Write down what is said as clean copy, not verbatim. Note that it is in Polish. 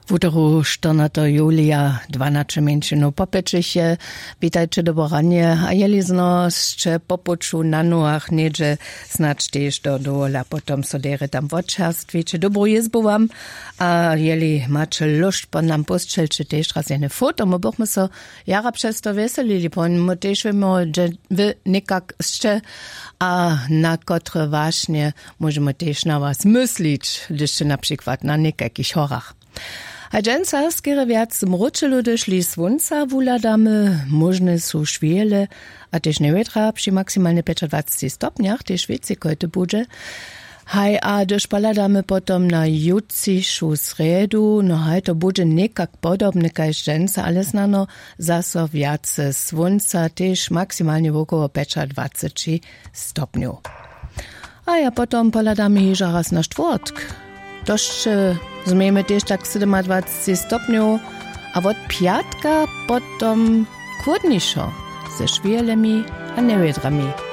Wuteru 14. Julia 12 menšinu popečeše. Witajcie do boranie. A jeli znoście popuczu na noach niedzie snacz też do dola. Potom so dere tam wodczastwicze. Dobrą jezbu wam. A jeli macie lust po nam postczelcie też raz jene foto. Mo bochmy so jara przez to weselili. Pon mo też wiemy, że wy nikak jeszcze. A na kotre właśnie możemy też na was myślić. Gdyż na przykład na nikakich horach. A dżęca skiery wiac mruczelu doszli słońca wuladamy, możne są szwiele, a też nie wetra przy maksymalnie 25 stopniach, też więcej kojte budże. Haj, a doż paladamy potom na jutrzejszą sredu, no haj to budże nekak podobne kaj dżęca, ale znano zaso wiac słońca, też maksymalnie około 25 stopniów. A ja potom paladamy jeża raz na czwartk. Dość zmiemy też tak 27 stopniów, a od piatka potom chłodniejszo, ze szwielemi a niewiadrami.